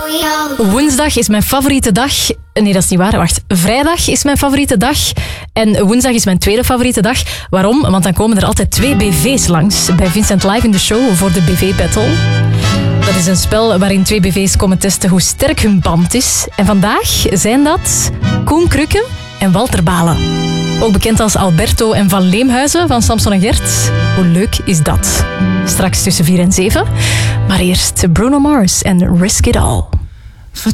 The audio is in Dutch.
Woensdag is mijn favoriete dag. Nee, dat is niet waar. Wacht. Vrijdag is mijn favoriete dag. En woensdag is mijn tweede favoriete dag. Waarom? Want dan komen er altijd 2 BV's langs bij Vincent Live in de show voor de BV-battle. Dat is een spel waarin 2 BV's komen testen hoe sterk hun band is. En vandaag zijn dat Koen Krukke en Walter Balen. Ook bekend als Alberto en Van Leemhuizen van Samson en Gert. Hoe leuk is dat? Straks tussen 4 en 7. Maar eerst Bruno Mars en Risk It All.